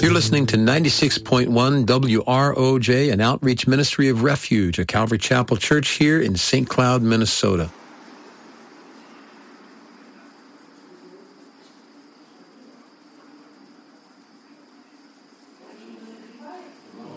You're listening to 96.1 WROJ, an outreach ministry of refuge at Calvary Chapel Church here in St. Cloud, Minnesota.